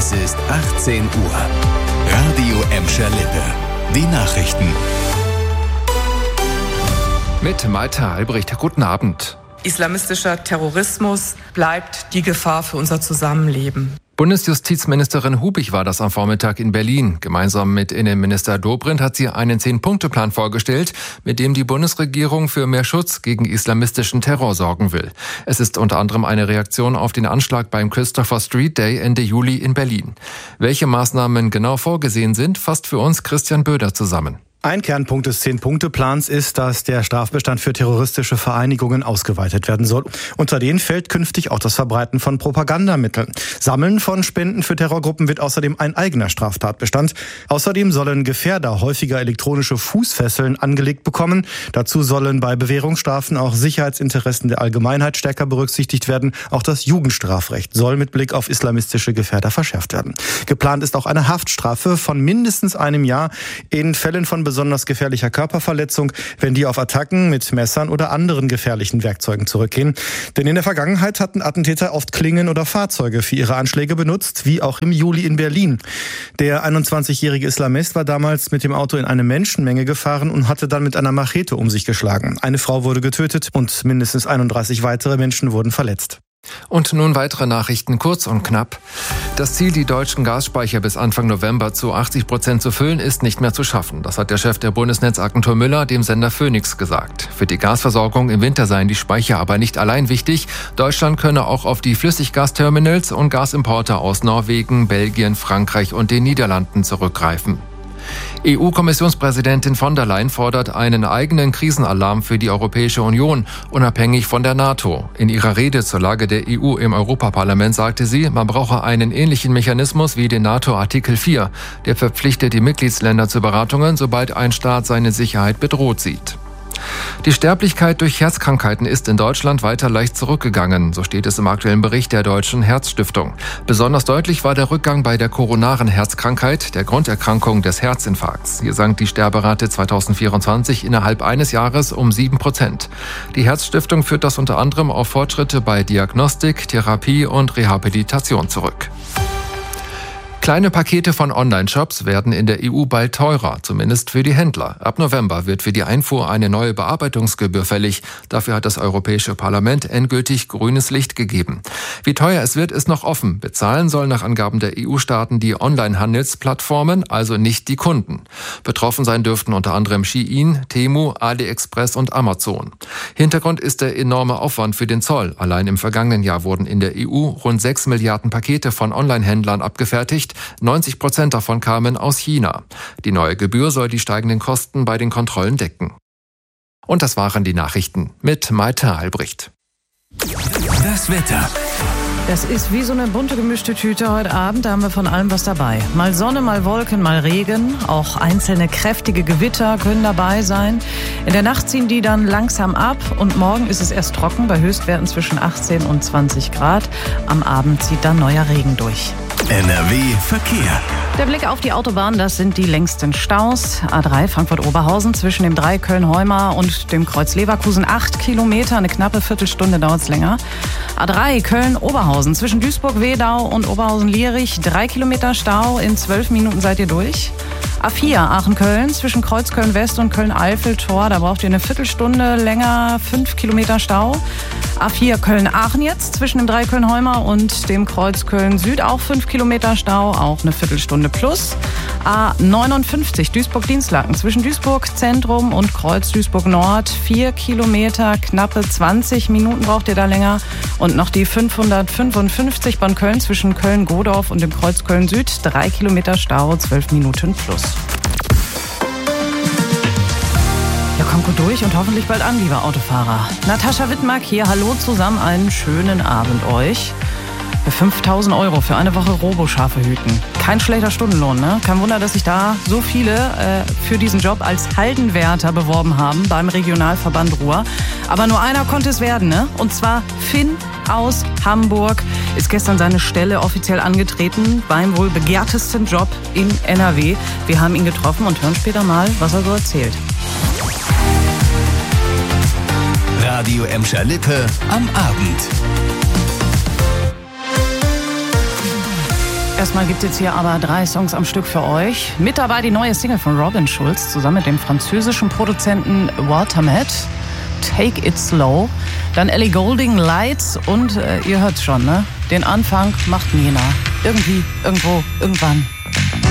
Es ist 18 Uhr. Radio Emscher Lippe. Die Nachrichten. Mit Malte Albrecht. Guten Abend. Islamistischer Terrorismus bleibt die Gefahr für unser Zusammenleben. Bundesjustizministerin Hubig war das am Vormittag in Berlin. Gemeinsam mit Innenminister Dobrindt hat sie einen 10-Punkte-Plan vorgestellt, mit dem die Bundesregierung für mehr Schutz gegen islamistischen Terror sorgen will. Es ist unter anderem eine Reaktion auf den Anschlag beim Christopher Street Day Ende Juli in Berlin. Welche Maßnahmen genau vorgesehen sind, fasst für uns Christian Böder zusammen. Ein Kernpunkt des 10-Punkte-Plans ist, dass der Strafbestand für terroristische Vereinigungen ausgeweitet werden soll. Unter den fällt künftig auch das Verbreiten von Propagandamitteln. Sammeln von Spenden für Terrorgruppen wird außerdem ein eigener Straftatbestand. Außerdem sollen Gefährder häufiger elektronische Fußfesseln angelegt bekommen. Dazu sollen bei Bewährungsstrafen auch Sicherheitsinteressen der Allgemeinheit stärker berücksichtigt werden. Auch das Jugendstrafrecht soll mit Blick auf islamistische Gefährder verschärft werden. Geplant ist auch eine Haftstrafe von mindestens einem Jahr in Fällen von besonders gefährlicher Körperverletzung, wenn die auf Attacken mit Messern oder anderen gefährlichen Werkzeugen zurückgehen. Denn in der Vergangenheit hatten Attentäter oft Klingen oder Fahrzeuge für ihre Anschläge benutzt, wie auch im Juli in Berlin. Der 21-jährige Islamist war damals mit dem Auto in eine Menschenmenge gefahren und hatte dann mit einer Machete um sich geschlagen. Eine Frau wurde getötet und mindestens 31 weitere Menschen wurden verletzt. Und nun weitere Nachrichten, kurz und knapp. Das Ziel, die deutschen Gasspeicher bis Anfang November zu 80% zu füllen, ist nicht mehr zu schaffen. Das hat der Chef der Bundesnetzagentur Müller dem Sender Phoenix gesagt. Für die Gasversorgung im Winter seien die Speicher aber nicht allein wichtig. Deutschland könne auch auf die Flüssiggasterminals und Gasimporte aus Norwegen, Belgien, Frankreich und den Niederlanden zurückgreifen. EU-Kommissionspräsidentin von der Leyen fordert einen eigenen Krisenalarm für die Europäische Union, unabhängig von der NATO. In ihrer Rede zur Lage der EU im Europaparlament sagte sie, man brauche einen ähnlichen Mechanismus wie den NATO-Artikel 4. Der verpflichtet die Mitgliedsländer zu Beratungen, sobald ein Staat seine Sicherheit bedroht sieht. Die Sterblichkeit durch Herzkrankheiten ist in Deutschland weiter leicht zurückgegangen, so steht es im aktuellen Bericht der Deutschen Herzstiftung. Besonders deutlich war der Rückgang bei der koronaren Herzkrankheit, der Grunderkrankung des Herzinfarkts. Hier sank die Sterberate 2024 innerhalb eines Jahres um 7%. Die Herzstiftung führt das unter anderem auf Fortschritte bei Diagnostik, Therapie und Rehabilitation zurück. Kleine Pakete von Online-Shops werden in der EU bald teurer, zumindest für die Händler. Ab November wird für die Einfuhr eine neue Bearbeitungsgebühr fällig. Dafür hat das Europäische Parlament endgültig grünes Licht gegeben. Wie teuer es wird, ist noch offen. Bezahlen sollen nach Angaben der EU-Staaten die Online-Handelsplattformen, also nicht die Kunden. Betroffen sein dürften unter anderem Shein, Temu, AliExpress und Amazon. Hintergrund ist der enorme Aufwand für den Zoll. Allein im vergangenen Jahr wurden in der EU rund 6 Milliarden Pakete von Online-Händlern abgefertigt. 90% davon kamen aus China. Die neue Gebühr soll die steigenden Kosten bei den Kontrollen decken. Und das waren die Nachrichten mit Malte Albrecht. Das Wetter. Das ist wie so eine bunte gemischte Tüte heute Abend. Da haben wir von allem was dabei. Mal Sonne, mal Wolken, mal Regen. Auch einzelne kräftige Gewitter können dabei sein. In der Nacht ziehen die dann langsam ab. Und morgen ist es erst trocken bei Höchstwerten zwischen 18 und 20 Grad. Am Abend zieht dann neuer Regen durch. NRW Verkehr. Der Blick auf die Autobahn, das sind die längsten Staus. A3 Frankfurt-Oberhausen zwischen dem 3 Köln-Heumar und dem Kreuz Leverkusen 8 Kilometer, eine knappe Viertelstunde dauert es länger. A3 Köln-Oberhausen zwischen Duisburg-Wedau und Oberhausen-Lierich 3 Kilometer Stau, in 12 Minuten seid ihr durch. A4 Aachen-Köln zwischen Kreuzköln-West und Köln-Eifel-Tor, da braucht ihr eine Viertelstunde länger, 5 Kilometer Stau. A4 Köln-Aachen jetzt zwischen dem 3 Köln-Heumar und dem Kreuz Köln-Süd auch 5 Kilometer Stau, auch eine Viertelstunde plus. A59 Duisburg-Dienstlaken zwischen Duisburg-Zentrum und Kreuz Duisburg-Nord 4 Kilometer, knappe 20 Minuten braucht ihr da länger. Und noch die 555 Bonn-Köln zwischen Köln-Godorf und dem Kreuz Köln-Süd 3 Kilometer Stau, 12 Minuten plus. Ja, kommt gut durch und hoffentlich bald an, lieber Autofahrer. Natascha Wittmark hier, hallo zusammen, einen schönen Abend euch. 5.000 € für eine Woche Roboschafe hüten. Kein schlechter Stundenlohn, ne? Kein Wunder, dass sich da so viele für diesen Job als Haldenwärter beworben haben beim Regionalverband Ruhr. Aber nur einer konnte es werden, ne? Und zwar Finn aus Hamburg ist gestern seine Stelle offiziell angetreten beim wohl begehrtesten Job in NRW. Wir haben ihn getroffen und hören später mal, was er so erzählt. Radio Emscher Lippe am Abend. Erstmal gibt es jetzt hier aber 3 Songs am Stück für euch. Mit dabei die neue Single von Robin Schulz zusammen mit dem französischen Produzenten Watermed, Take It Slow. Dann Ellie Goulding, Lights und ihr hört's schon, ne? Den Anfang macht Nina. Irgendwie, irgendwo, irgendwann.